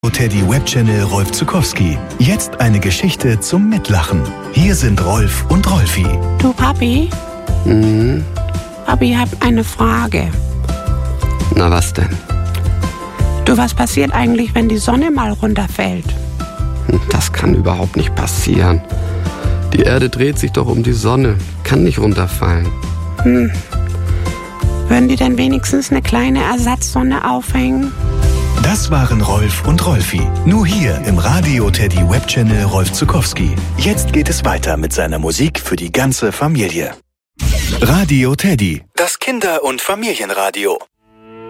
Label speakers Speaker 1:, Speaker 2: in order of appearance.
Speaker 1: Teddy Webchannel Rolf Zuckowski. Jetzt eine Geschichte zum Mitlachen. Hier sind Rolf und Rolfi.
Speaker 2: Du Papi? Papi, ich hab eine Frage.
Speaker 3: Na, was denn?
Speaker 2: Du, was passiert eigentlich, wenn die Sonne mal runterfällt?
Speaker 3: Das kann überhaupt nicht passieren. Die Erde dreht sich doch um die Sonne. Kann nicht runterfallen.
Speaker 2: Würden die denn wenigstens eine kleine Ersatzsonne aufhängen?
Speaker 1: Das waren Rolf und Rolfi. Nur hier im Radio Teddy Webchannel Rolf Zuckowski. Jetzt geht es weiter mit seiner Musik für die ganze Familie. Radio Teddy, das Kinder- und Familienradio.